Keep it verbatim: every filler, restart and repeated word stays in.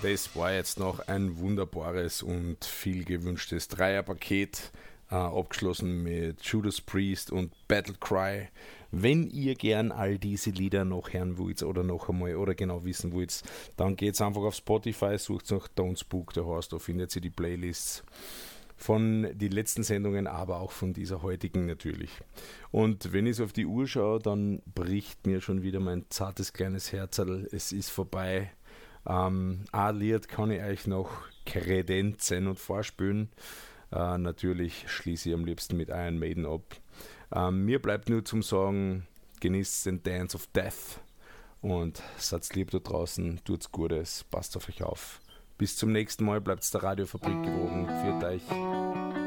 Das war jetzt noch ein wunderbares und viel gewünschtes Dreierpaket, äh, abgeschlossen mit Judas Priest und Battle Cry. Wenn ihr gern all diese Lieder noch hören wollt oder noch einmal oder genau wissen wollt, dann geht's einfach auf Spotify, sucht nach Don't Spook, da heißt, da findet ihr die Playlists von den letzten Sendungen, aber auch von dieser heutigen natürlich. Und wenn ich so auf die Uhr schaue, dann bricht mir schon wieder mein zartes kleines Herzerl. Es ist vorbei. Ähm, ein Lied kann ich euch noch kredenzen und vorspülen. Äh, natürlich schließe ich am liebsten mit Iron Maiden ab. Ähm, mir bleibt nur zum Sagen, genießt den Dance of Death und seid lieb da draußen, tut's Gutes, passt auf euch auf. Bis zum nächsten Mal, bleibt der Radiofabrik gewogen, führt euch.